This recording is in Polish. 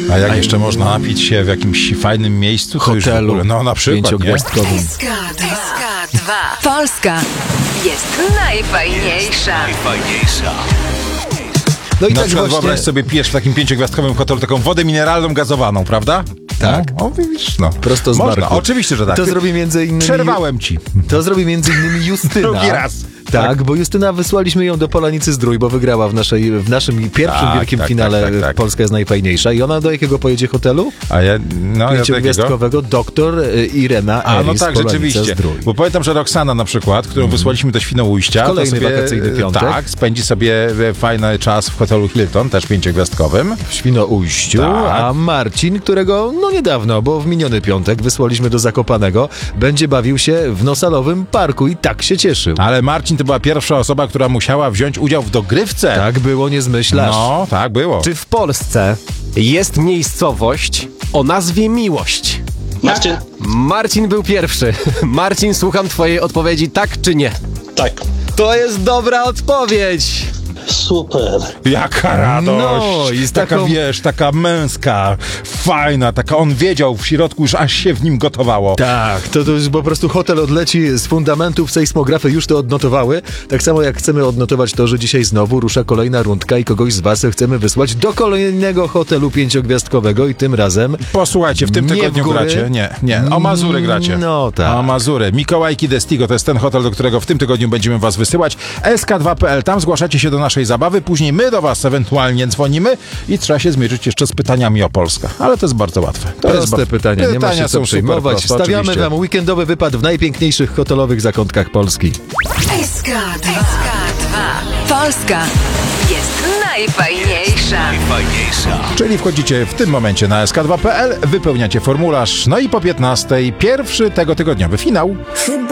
A jak jeszcze można napić się w jakimś fajnym miejscu, to już w hotelu ogóle, no na przykład, nie? pięciogwiazdkowym. SK2. Polska jest najfajniejsza. No i Na tak przykład właśnie... wyobraź sobie, pijesz w takim pięciogwiazdkowym hotelu taką wodę mineralną gazowaną, prawda? Tak. No, o, widzisz, no. Prosto z Można, barku. oczywiście, że tak. To zrobi między innymi... Przerwałem ci. To zrobi między innymi Justyna. Drugi raz. Tak, bo Justyna, wysłaliśmy ją do Polanicy Zdrój, bo wygrała w naszym pierwszym wielkim finale tak. Polska jest najfajniejsza. I ona do jakiego pojedzie hotelu? A ja, no ja do jakiego? Pięciogwiazdkowego Doktor Irena A, Eris, no tak, Polanica rzeczywiście. Zdrój. Bo pamiętam, że Roxana na przykład, którą wysłaliśmy do Świnoujścia, Kolejny to sobie, wakacyjny piątek. Tak, spędzi sobie fajny czas w hotelu Hilton, też pięciogwiazdkowym. W Świnoujściu, Tak. a Marcin, którego niedawno, bo w miniony piątek wysłaliśmy do Zakopanego, będzie bawił się w Nosalowym Parku i tak się cieszył. Ale Marcin to była pierwsza osoba, która musiała wziąć udział w dogrywce. Tak było, nie zmyślasz. No, tak było. Czy w Polsce jest miejscowość o nazwie Miłość? Marcin? Marcin był pierwszy. Marcin, słucham twojej odpowiedzi, tak czy nie? Tak. To jest dobra odpowiedź! Super. Jaka radość! No, i z taka, taką- wiesz, taka męska, fajna, taka on wiedział w środku, już aż się w nim gotowało. Tak, to już po prostu hotel odleci z fundamentów, sejsmografy już to odnotowały. Tak samo jak chcemy odnotować to, że dzisiaj znowu rusza kolejna rundka i kogoś z was chcemy wysłać do kolejnego hotelu pięciogwiazdkowego i tym razem... Posłuchajcie, w tym Nie tygodniu w góry. gracie? Nie, o Mazury gracie. No tak. O Mazury. Mikołajki Destigo to jest ten hotel, do którego w tym tygodniu będziemy was wysyłać. SK2.pl, tam zgłaszacie się do naszej zabawy, później my do was ewentualnie dzwonimy i trzeba się zmierzyć jeszcze z pytaniami o Polskę. Ale to jest bardzo łatwe. To jest Proste pytania, nie ma się co są super przejmować. proste, Stawiamy oczywiście. wam weekendowy wypad w najpiękniejszych hotelowych zakątkach Polski. SK2. Polska jest najfajniejsza. Czyli wchodzicie w tym momencie na sk2.pl, wypełniacie formularz, no i po 15:00 pierwszy tego tygodniowy finał.